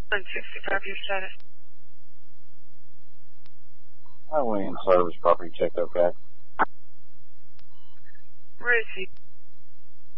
165, your status. Highway and service property check, okay. Where is he?